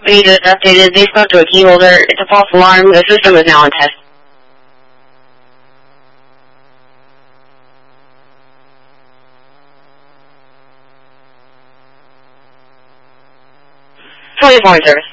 company just updated. They spoke to a key holder. It's a false alarm. The system is now on test. Fully foreign service.